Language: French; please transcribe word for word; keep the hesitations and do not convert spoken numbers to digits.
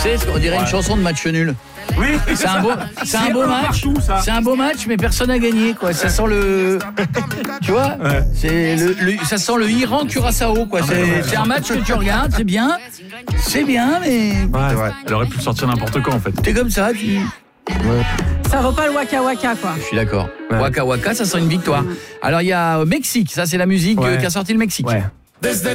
sais, on dirait ouais. une chanson de match nul. Oui, c'est un beau, c'est un beau match. Partout, c'est un beau match, mais personne n'a gagné, quoi. Ça sent le, tu vois, ouais. c'est le, le, ça sent le Iran Curaçao, quoi. C'est, ouais. c'est un match que tu regardes, c'est bien, c'est bien, mais. Ouais, ouais. Elle aurait pu le sortir n'importe quand, en fait. T'es comme ça, tu. Ouais. Ça vaut pas le Waka Waka, quoi. Je suis d'accord. Ouais. Waka Waka, ça sent une victoire. Alors il y a Mexique, ça c'est la musique ouais. qu'a sorti le Mexique. Ouais.